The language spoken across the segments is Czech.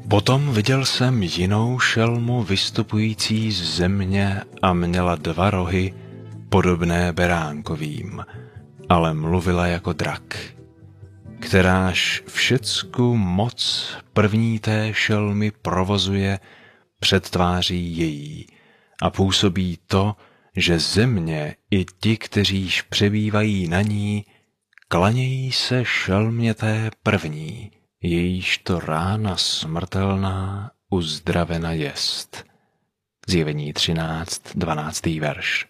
Potom viděl jsem jinou šelmu vystupující z země a měla 2 rohy, podobné beránkovým, ale mluvila jako drak, kteráž všecku moc první té šelmy provozuje před tváří její a působí to, že země i ti, kteříž přebývají na ní, klanějí se šelmě té první, jejíž to rána smrtelná uzdravena jest. Zjevení 13, 12. verš.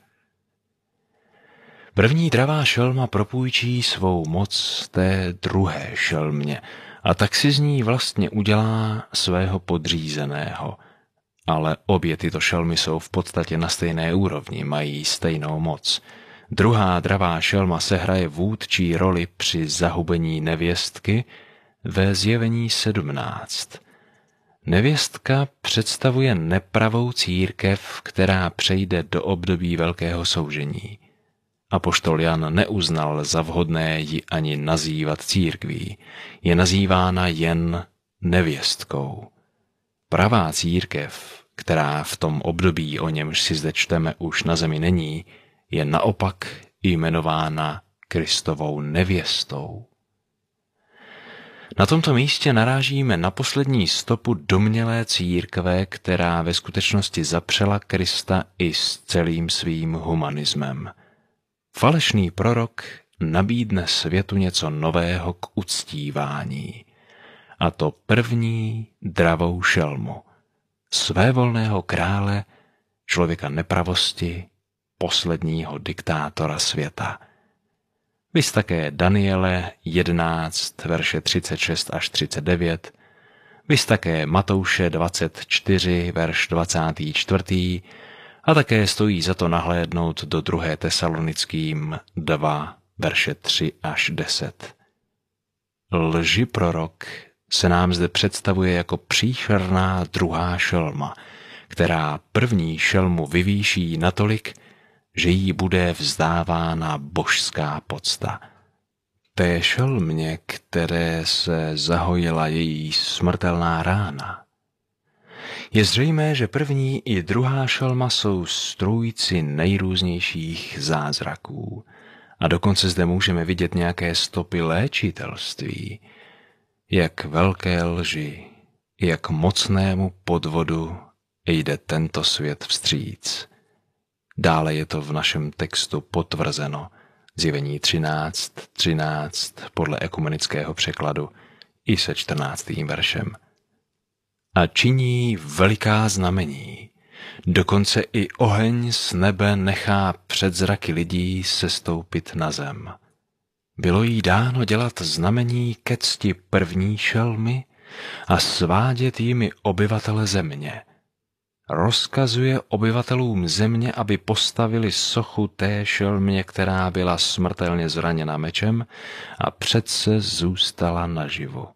První dravá šelma propůjčí svou moc té druhé šelmě a tak si z ní vlastně udělá svého podřízeného. Ale obě tyto šelmy jsou v podstatě na stejné úrovni, mají stejnou moc. Druhá dravá šelma sehraje vůdčí roli při zahubení nevěstky ve Zjevení 17. Nevěstka představuje nepravou církev, která přejde do období velkého soužení. Apoštol Jan neuznal za vhodné ji ani nazývat církví, je nazývána jen nevěstkou. Pravá církev, která v tom období, o němž si zde čteme, už na zemi není, je naopak jmenována Kristovou nevěstou. Na tomto místě narážíme na poslední stopu domnělé církve, která ve skutečnosti zapřela Krista i s celým svým humanismem. Falešný prorok nabídne světu něco nového k uctívání, a to první dravou šelmu, svévolného krále, člověka nepravosti, posledního diktátora světa. Viz také Daniele 11, verše 36 až 39, viz také Matouše 24, verš 24, a také stojí za to nahlédnout do 2. Tesalonickým 2, verše 3 až 10. Lži prorok se nám zde představuje jako příšerná druhá šelma, která první šelmu vyvýší natolik, že jí bude vzdávána božská pocta. Té šelmě, které se zahojila její smrtelná rána. Je zřejmé, že první i druhá šelma jsou strůjci nejrůznějších zázraků a dokonce zde můžeme vidět nějaké stopy léčitelství, jak velké lži, jak mocnému podvodu jde tento svět vstříc. Dále je to v našem textu potvrzeno, Zjevení 13, 13 podle ekumenického překladu i se 14. veršem. A činí veliká znamení, dokonce i oheň z nebe nechá před zraky lidí sestoupit na zem. Bylo jí dáno dělat znamení ke cti první šelmy a svádět jimi obyvatele země. Rozkazuje obyvatelům země, aby postavili sochu té šelmě, která byla smrtelně zraněna mečem a přece zůstala naživu.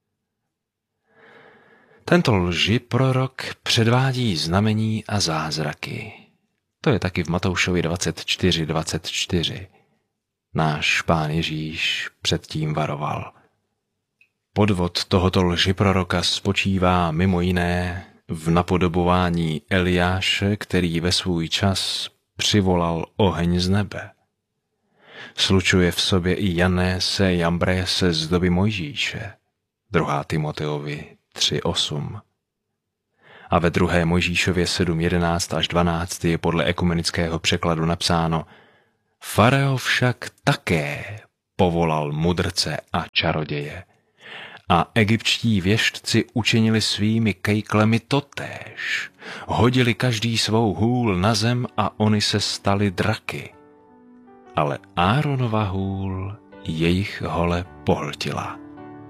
Tento lžiprorok předvádí znamení a zázraky. To je taky v Matoušovi 24:24. Náš Pán Ježíš předtím varoval. Podvod tohoto lžiproroka spočívá mimo jiné v napodobování Eliáše, který ve svůj čas přivolal oheň z nebe. Slučuje v sobě i Janese, Jambrese z doby Mojžíše, 2. Timoteovi 3:8. A ve 2. Mojžíšově 7:11 až 12 je podle ekumenického překladu napsáno: Farao však také povolal mudrce a čaroděje, a egyptští věštci učinili svými kejklemi totéž. Hodili každý svou hůl na zem a oni se stali draky. Ale Áronova hůl jejich hole pohltila.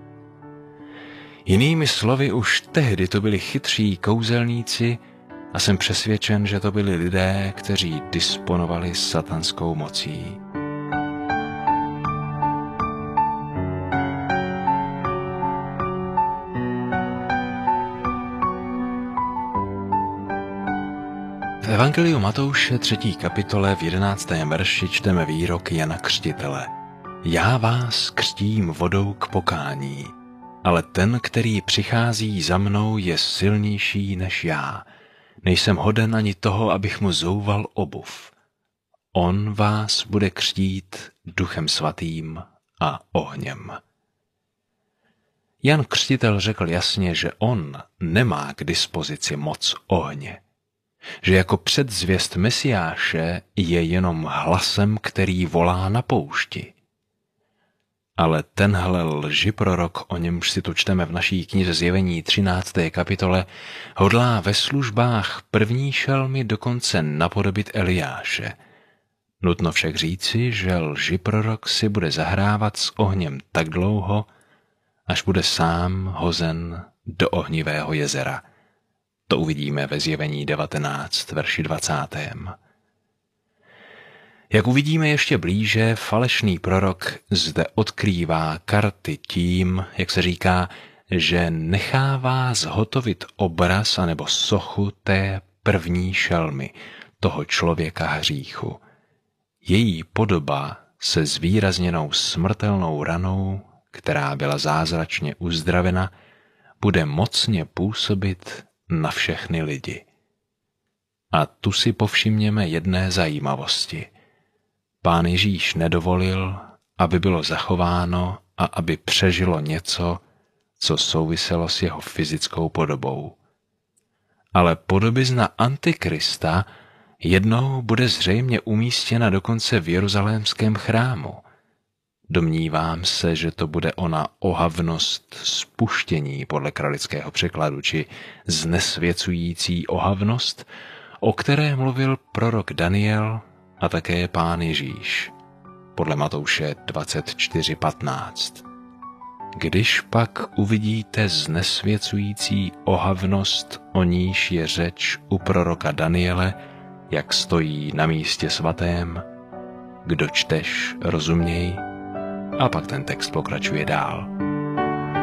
Jinými slovy, už tehdy to byli chytří kouzelníci a jsem přesvědčen, že to byli lidé, kteří disponovali satanskou mocí. V Evangeliu Matouše 3. kapitole v 11. verši čteme výrok Jana Křtitele. Já vás křtím vodou k pokání, ale ten, který přichází za mnou, je silnější než já. Nejsem hoden ani toho, abych mu zouval obuv. On vás bude křtít Duchem svatým a ohněm. Jan Křtitel řekl jasně, že on nemá k dispozici moc ohně, že jako předzvěst Mesiáše je jenom hlasem, který volá na poušti. Ale tenhle lžiprorok, o němž si to čteme v naší knize Zjevení 13. kapitole, hodlá ve službách první šelmy dokonce napodobit Eliáše. Nutno však říci, že lžiprorok si bude zahrávat s ohněm tak dlouho, až bude sám hozen do ohnivého jezera. To uvidíme ve Zjevení 19, verši 20. Jak uvidíme ještě blíže, falešný prorok zde odkrývá karty tím, jak se říká, že nechává zhotovit obraz anebo sochu té první šelmy, toho člověka hříchu. Její podoba se zvýrazněnou smrtelnou ranou, která byla zázračně uzdravena, bude mocně působit na všechny lidi. A tu si povšimněme jedné zajímavosti. Pán Ježíš nedovolil, aby bylo zachováno a aby přežilo něco, co souviselo s jeho fyzickou podobou. Ale podobizna Antikrista jednou bude zřejmě umístěna dokonce v jeruzalémském chrámu. Domnívám se, že to bude ona ohavnost spuštění podle kralického překladu, či znesvěcující ohavnost, o které mluvil prorok Daniel a také Pán Ježíš, podle Matouše 24:15. Když pak uvidíte znesvěcující ohavnost, o níž je řeč u proroka Daniele, jak stojí na místě svatém, kdo čteš, rozuměj. A pak ten text pokračuje dál.